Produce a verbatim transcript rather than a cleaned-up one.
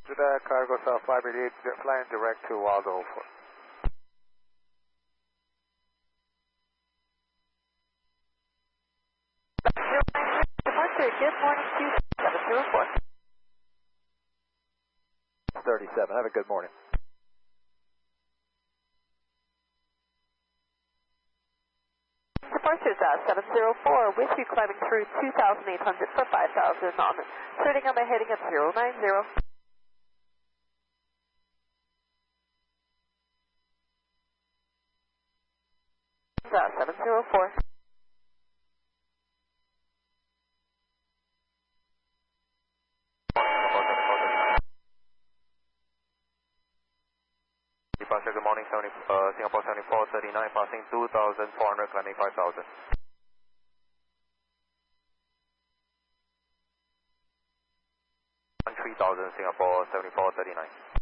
Jeddah Cargo South five eighty-eight, flying direct to Waldo. Departure, good morning to seven zero four. thirty-seven, have a good morning. Departure uh, seven zero four, with you climbing through two thousand eight hundred for five thousand on turning on my heading at zero nine zero. Uh, seven zero four. Departure, good morning, seventy, uh, Singapore seventy-four thirty-nine, passing two thousand four hundred, climbing five thousand. three thousand, Singapore seventy-four thirty-nine.